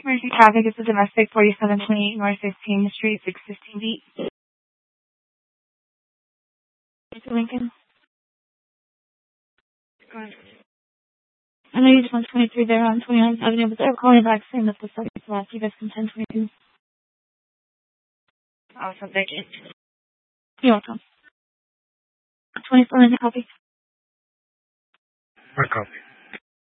emergency traffic is the domestic 4728 North 15th Street, 615 feet. To Lincoln. Go ahead. I know you just want 23 there on 29th Avenue, but they're calling back saying that the subject last. You guys can 1022. Awesome, thank you. You're welcome. 24 minute copy. My copy.